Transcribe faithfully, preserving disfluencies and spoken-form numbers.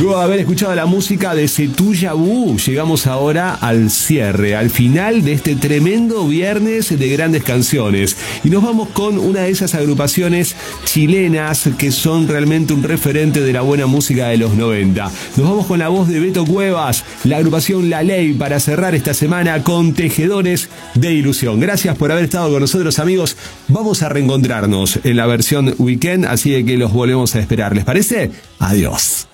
Luego de haber escuchado la música de Setuya Bu, llegamos ahora al cierre, al final de este tremendo viernes de grandes canciones. Y nos vamos con una de esas agrupaciones chilenas que son realmente un referente de la buena música de los noventa. Nos vamos con la voz de Beto Cuevas, la agrupación La Ley, para cerrar esta semana con Tejedores de Ilusión. Gracias por haber estado con nosotros, amigos. Vamos a reencontrarnos en la versión Weekend, así de que los volvemos a esperar. ¿Les parece? Adiós.